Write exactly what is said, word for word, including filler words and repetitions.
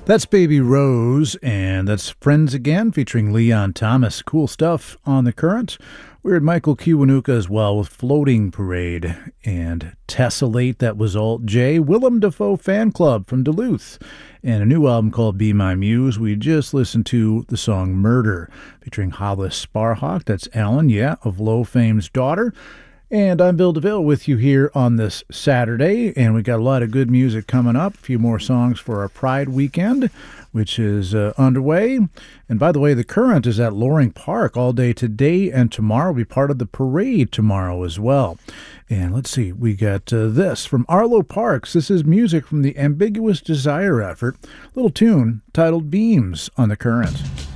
That's Baby Rose, and that's Friends Again featuring Leon Thomas. Cool stuff on the Current. We heard Michael Kiwanuka as well with Floating Parade and Tessellate. That was Alt J. Willem Dafoe Fan Club from Duluth. And a new album called Be My Muse. We just listened to the song Murder featuring Hollis Sparhawk. That's Alan, yeah, of Low Fame's daughter. And I'm Bill DeVille with you here on this Saturday, and we got a lot of good music coming up. A few more songs for our Pride weekend, which is uh, underway. And by the way, the Current is at Loring Park all day today and tomorrow. Will be part of the parade tomorrow as well. And let's see, we got uh, this from Arlo Parks. This is music from the Ambiguous Desire effort. Little tune titled Beams on the Current.